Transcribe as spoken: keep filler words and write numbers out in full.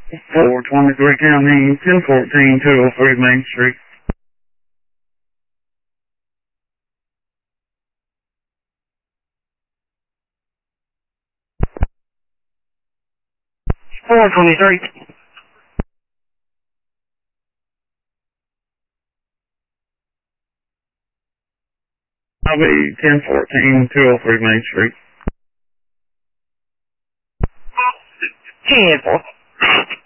four twenty-three County, ten fourteen, two oh three Main Street. four twenty-three. I'll be ten fourteen, two oh three Main Street. ten four.